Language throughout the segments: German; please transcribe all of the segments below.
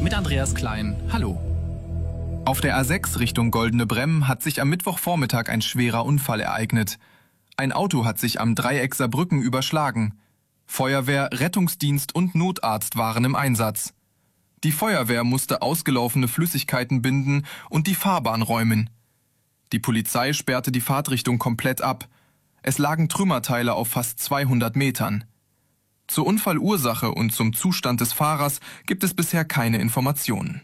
mit Andreas Klein. Hallo. Auf der A6 Richtung Goldene Bremm hat sich am Mittwochvormittag ein schwerer Unfall ereignet. Ein Auto hat sich am Dreieck Saarbrücken überschlagen. Feuerwehr, Rettungsdienst und Notarzt waren im Einsatz. Die Feuerwehr musste ausgelaufene Flüssigkeiten binden und die Fahrbahn räumen. Die Polizei sperrte die Fahrtrichtung komplett ab. Es lagen Trümmerteile auf fast 200 Metern. Zur Unfallursache und zum Zustand des Fahrers gibt es bisher keine Informationen.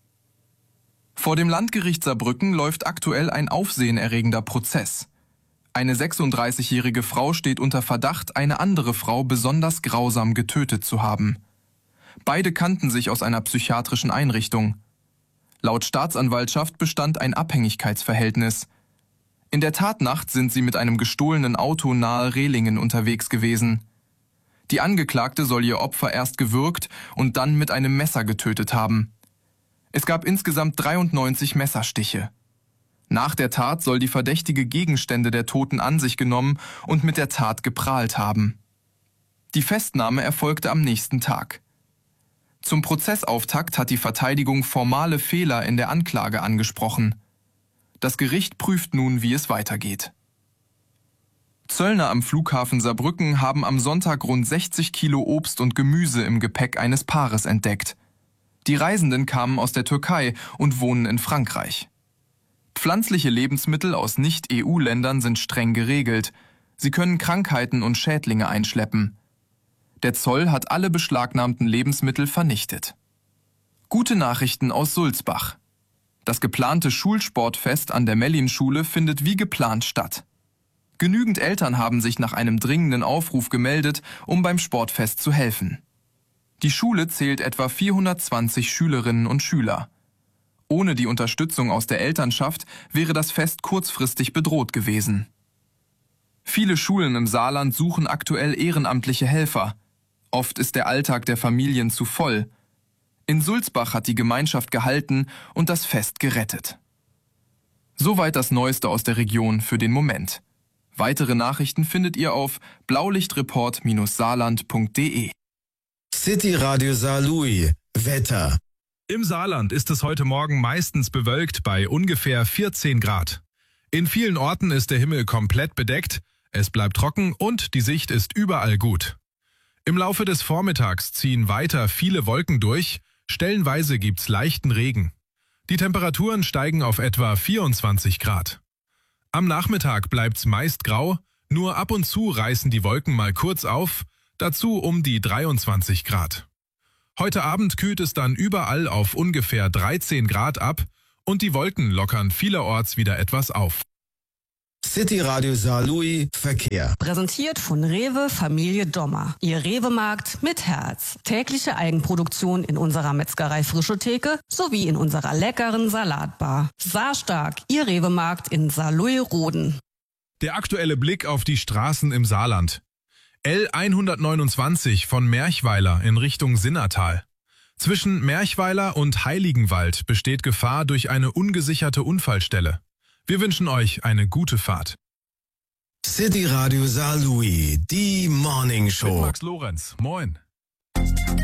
Vor dem Landgericht Saarbrücken läuft aktuell ein aufsehenerregender Prozess. Eine 36-jährige Frau steht unter Verdacht, eine andere Frau besonders grausam getötet zu haben. Beide kannten sich aus einer psychiatrischen Einrichtung. Laut Staatsanwaltschaft bestand ein Abhängigkeitsverhältnis. In der Tatnacht sind sie mit einem gestohlenen Auto nahe Rehlingen unterwegs gewesen. Die Angeklagte soll ihr Opfer erst gewürgt und dann mit einem Messer getötet haben. Es gab insgesamt 93 Messerstiche. Nach der Tat soll die Verdächtige Gegenstände der Toten an sich genommen und mit der Tat geprahlt haben. Die Festnahme erfolgte am nächsten Tag. Zum Prozessauftakt hat die Verteidigung formale Fehler in der Anklage angesprochen. Das Gericht prüft nun, wie es weitergeht. Zöllner am Flughafen Saarbrücken haben am Sonntag rund 60 Kilo Obst und Gemüse im Gepäck eines Paares entdeckt. Die Reisenden kamen aus der Türkei und wohnen in Frankreich. Pflanzliche Lebensmittel aus Nicht-EU-Ländern sind streng geregelt. Sie können Krankheiten und Schädlinge einschleppen. Der Zoll hat alle beschlagnahmten Lebensmittel vernichtet. Gute Nachrichten aus Sulzbach. Das geplante Schulsportfest an der Mellin-Schule findet wie geplant statt. Genügend Eltern haben sich nach einem dringenden Aufruf gemeldet, um beim Sportfest zu helfen. Die Schule zählt etwa 420 Schülerinnen und Schüler. Ohne die Unterstützung aus der Elternschaft wäre das Fest kurzfristig bedroht gewesen. Viele Schulen im Saarland suchen aktuell ehrenamtliche Helfer. Oft ist der Alltag der Familien zu voll. In Sulzbach hat die Gemeinschaft gehalten und das Fest gerettet. Soweit das Neueste aus der Region für den Moment. Weitere Nachrichten findet ihr auf blaulichtreport-saarland.de. City Radio Saarlouis. Wetter. Im Saarland ist es heute Morgen meistens bewölkt bei ungefähr 14 Grad. In vielen Orten ist der Himmel komplett bedeckt, es bleibt trocken und die Sicht ist überall gut. Im Laufe des Vormittags ziehen weiter viele Wolken durch, stellenweise gibt's leichten Regen. Die Temperaturen steigen auf etwa 24 Grad. Am Nachmittag bleibt's meist grau, nur ab und zu reißen die Wolken mal kurz auf, dazu um die 23 Grad. Heute Abend kühlt es dann überall auf ungefähr 13 Grad ab und die Wolken lockern vielerorts wieder etwas auf. City Radio Saarlouis Verkehr. Präsentiert von Rewe Familie Dommer. Ihr Rewe-Markt mit Herz. Tägliche Eigenproduktion in unserer Metzgerei Frische Theke sowie in unserer leckeren Salatbar. Saarstark, Ihr Rewe-Markt in Saarlouis-Roden. Der aktuelle Blick auf die Straßen im Saarland. L129 von Merchweiler in Richtung Sinnertal. Zwischen Merchweiler und Heiligenwald besteht Gefahr durch eine ungesicherte Unfallstelle. Wir wünschen euch eine gute Fahrt. City Radio Saarlouis, die Morning Show. Mit Max Lorenz. Moin.